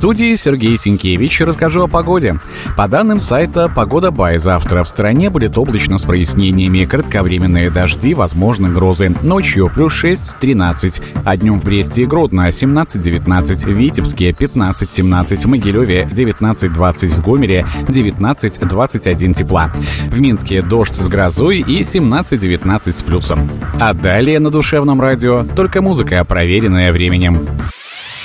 студии Сергей Сенкевич. Расскажу о погоде. По данным сайта «Погода Бай», завтра в стране будет облачно с прояснениями. Кратковременные дожди, возможны грозы. Ночью плюс 6-13, а днем в Бресте и Гродно 17-19, в Витебске 15-17, в Могилеве 19-20, в Гомеле 19-21 тепла. В Минске дождь с грозой и 17-19 с плюсом. А далее на душевном радио только музыка, проверенная временем.